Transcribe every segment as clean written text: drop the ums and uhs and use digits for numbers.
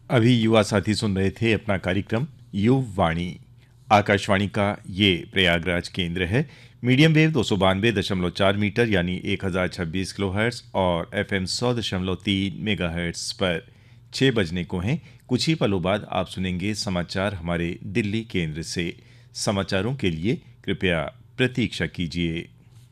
अभी युवा साथी सुन रहे थे अपना कार्यक्रम युववाणी। आकाशवाणी का ये प्रयागराज केंद्र है। मीडियम वेव 292.4 मीटर यानी 1026 किलोहर्ट्ज और एफएम 100.3 मेगाहर्ट्ज पर 6 बजने को हैं। कुछ ही पलों बाद आप सुनेंगे समाचार हमारे दिल्ली केंद्र से। समाचारों के लिए कृपया प्रतीक्षा कीजिए।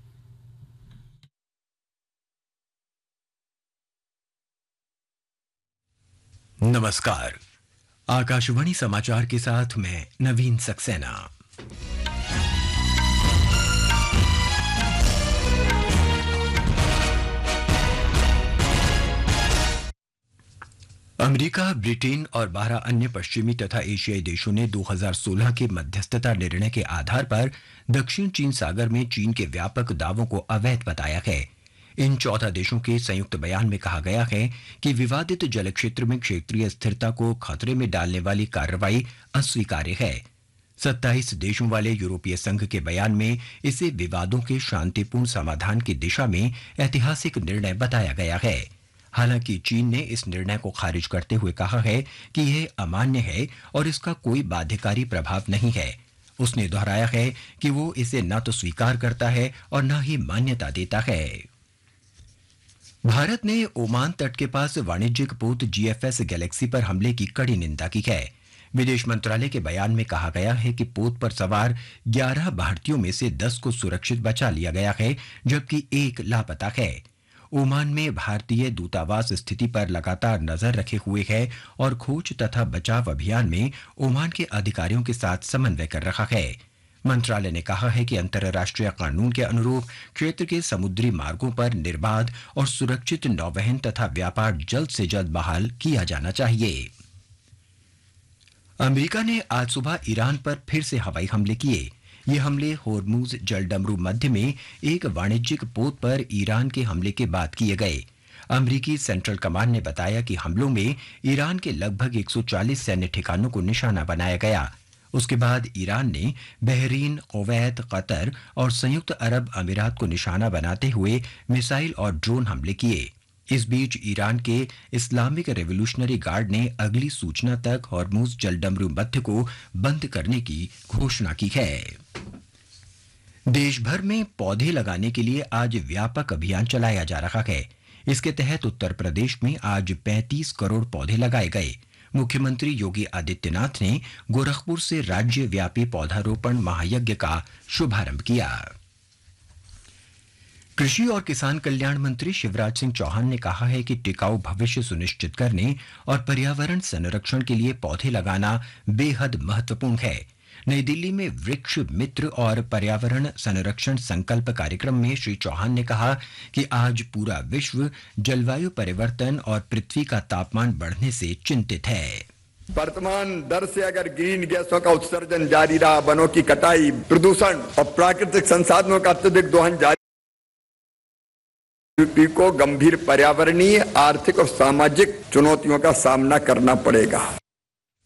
नमस्कार। आकाशवाणी समाचार के साथ मैं नवीन सक्सेना। अमेरिका, ब्रिटेन और 12 अन्य पश्चिमी तथा एशियाई देशों ने 2016 के मध्यस्थता निर्णय के आधार पर दक्षिण चीन सागर में चीन के व्यापक दावों को अवैध बताया है। इन 14 देशों के संयुक्त बयान में कहा गया है कि विवादित जल क्षेत्र में क्षेत्रीय स्थिरता को खतरे में डालने वाली कार्रवाई अस्वीकार्य है। 27 देशों वाले यूरोपीय संघ के बयान में इसे विवादों के शांतिपूर्ण समाधान की दिशा में ऐतिहासिक निर्णय बताया गया है। हालांकि चीन ने इस निर्णय को खारिज करते हुए कहा है कि यह अमान्य है और इसका कोई बाध्यकारी प्रभाव नहीं है। उसने दोहराया है कि वो इसे न तो स्वीकार करता है और न ही मान्यता देता है। भारत ने ओमान तट के पास वाणिज्यिक पोत जीएफएस गैलेक्सी पर हमले की कड़ी निंदा की है। विदेश मंत्रालय के बयान में कहा गया है कि पोत पर सवार 11 भारतीयों में से 10 को सुरक्षित बचा लिया गया है, जबकि एक लापता है। ओमान में भारतीय दूतावास स्थिति पर लगातार नजर रखे हुए है और खोज तथा बचाव अभियान में ओमान के अधिकारियों के साथ समन्वय कर रहा है। मंत्रालय ने कहा है कि अंतर्राष्ट्रीय कानून के अनुरूप क्षेत्र के समुद्री मार्गों पर निर्बाध और सुरक्षित नौवहन तथा व्यापार जल्द से जल्द बहाल किया जाना चाहिए। अमेरिका ने आज सुबह ईरान पर फिर से हवाई हमले किए। ये हमले होर्मुज जलडमरू मध्य में एक वाणिज्यिक पोत पर ईरान के हमले के बाद किए गए। अमेरिकी सेंट्रल कमांड ने बताया कि हमलों में ईरान के लगभग 140 सैन्य ठिकानों को निशाना बनाया गया। उसके बाद ईरान ने बहरीन, कुवैत, कतर और संयुक्त अरब अमीरात को निशाना बनाते हुए मिसाइल और ड्रोन हमले किए। इस बीच ईरान के इस्लामिक रेवोल्यूशनरी गार्ड ने अगली सूचना तक होर्मुज जलडमरू मध्य को बंद करने की घोषणा की है। देश भर में पौधे लगाने के लिए आज व्यापक अभियान चलाया जा रहा है। इसके तहत उत्तर प्रदेश में आज 35 करोड़ पौधे लगाए गए। मुख्यमंत्री योगी आदित्यनाथ ने गोरखपुर से राज्यव्यापी पौधारोपण महायज्ञ का शुभारंभ किया। कृषि और किसान कल्याण मंत्री शिवराज सिंह चौहान ने कहा है कि टिकाऊ भविष्य सुनिश्चित करने और पर्यावरण संरक्षण के लिए पौधे लगाना बेहद महत्वपूर्ण है। नई दिल्ली में वृक्ष मित्र और पर्यावरण संरक्षण संकल्प कार्यक्रम में श्री चौहान ने कहा कि आज पूरा विश्व जलवायु परिवर्तन और पृथ्वी का तापमान बढ़ने से चिंतित है। वर्तमान दर से अगर ग्रीन गैसों का उत्सर्जन जारी रहा, वनों की कटाई, प्रदूषण और प्राकृतिक संसाधनों का अत्यधिक दोहन जारी को गंभीर पर्यावरणीय, आर्थिक और सामाजिक चुनौतियों का सामना करना पड़ेगा।